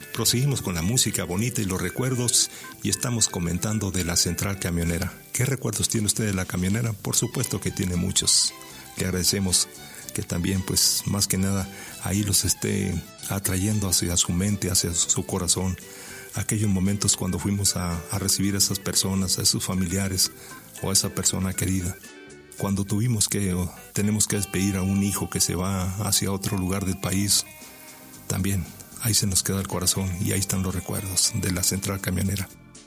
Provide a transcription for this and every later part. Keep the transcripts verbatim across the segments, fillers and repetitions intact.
Proseguimos con la música bonita y los recuerdos y estamos comentando de la central camionera. ¿Qué recuerdos tiene usted de la camionera? Por supuesto que tiene muchos. Le agradecemos que también, pues, más que nada, ahí los esté atrayendo hacia su mente, hacia su corazón. Aquellos momentos cuando fuimos a, a recibir a esas personas, a sus familiares o a esa persona querida. Cuando tuvimos que, o tenemos que despedir a un hijo que se va hacia otro lugar del país, también ahí se nos queda el corazón y ahí están los recuerdos de la central camionera.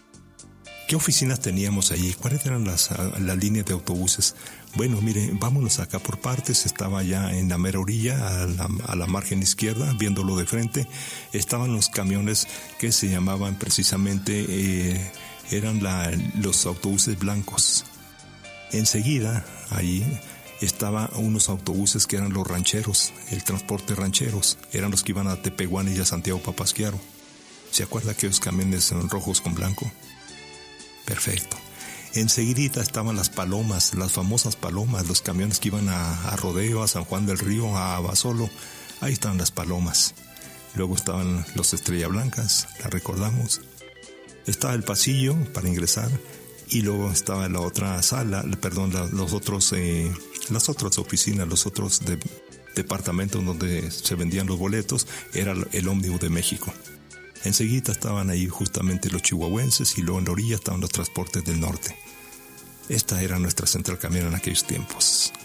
¿Qué oficinas teníamos allí? ¿Cuáles eran las, las líneas de autobuses? Bueno, mire, vámonos acá por partes. Estaba ya en la mera orilla, a la, a la margen izquierda, viéndolo de frente, estaban los camiones que se llamaban precisamente, eh, eran la, los autobuses blancos. Enseguida, ahí estaban unos autobuses que eran los rancheros, el transporte rancheros, eran los que iban a Tepehuán y a Santiago Papasquiaro. ¿Se acuerda aquellos camiones rojos con blanco? Perfecto. Enseguidita estaban las palomas, las famosas palomas, los camiones que iban a, a Rodeo, a San Juan del Río, a Abasolo. Ahí estaban las palomas. Luego estaban los Estrella Blancas, la recordamos. Estaba el pasillo para ingresar y luego estaba la otra sala, perdón, la, los otros, eh, las otras oficinas, los otros de, departamentos donde se vendían los boletos, era el ómnibus de México. Enseguida estaban ahí justamente los chihuahuenses y luego en la orilla estaban los transportes del norte. Esta era nuestra central camionera en aquellos tiempos.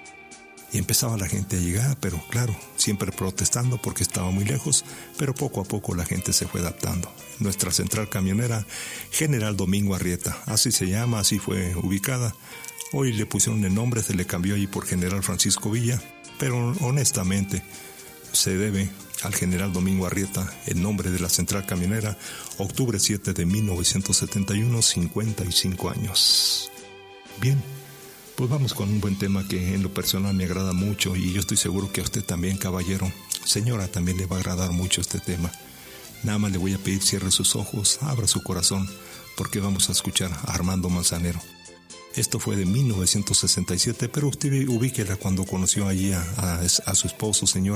Y empezaba la gente a llegar, pero claro, siempre protestando porque estaba muy lejos, pero poco a poco la gente se fue adaptando. Nuestra central camionera, General Domingo Arrieta, así se llama, así fue ubicada. Hoy le pusieron el nombre, se le cambió allí por General Francisco Villa, pero honestamente se debe al General Domingo Arrieta el nombre de la central camionera, octubre siete de mil novecientos setenta y uno, cincuenta y cinco años. Bien, pues vamos con un buen tema que en lo personal me agrada mucho y yo estoy seguro que a usted también, caballero, señora, también le va a agradar mucho este tema. Nada más le voy a pedir cierre sus ojos, abra su corazón, porque vamos a escuchar a Armando Manzanero. Esto fue de mil novecientos sesenta y siete, pero usted ubíquela cuando conoció allí a, a, a su esposo, señor.